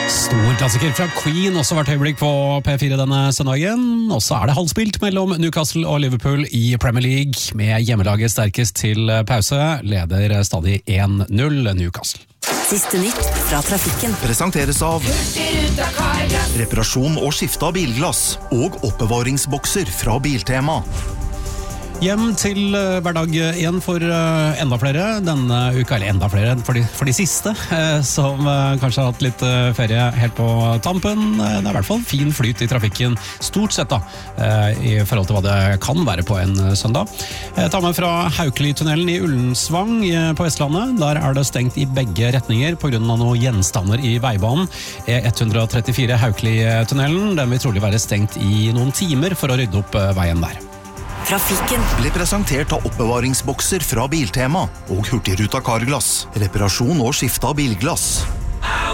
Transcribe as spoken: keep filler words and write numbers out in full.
Stor klassiker fra Queen, også vært øyeblikk på P fire denne søndagen. Og så er det halvspilt mellom Newcastle og Liverpool i Premier League. Med hjemmelaget sterkest til pause, leder stadig én null Newcastle. Siste nytt fra trafikken. Presenteres av reparasjon og skifte av bilglass og oppbevaringsbokser fra Biltema. Hjem til uh, hverdag igjen for uh, enda flere denne uka, eller enda flere for de, for de siste, uh, som uh, kanskje har hatt litt uh, ferie helt på tampen. Uh, det er i hvert fall fin flyt i trafikken, stort sett da, uh, i forhold til hva det kan være på en uh, søndag. Jeg tar meg fra Haukeli-tunnelen i Ullensvang uh, på Vestlandet. Der er det stengt i begge retninger på grunn av noen gjenstander i veibanen. E ett trettifire Haukeli-tunnelen, den vil trolig være stengt i noen timer for å rydde opp uh, veien der. Trafikken ble presentert av oppbevaringsbokser fra Biltema og Hurtigruta Carglass. Reparasjon og skifte av bilglass.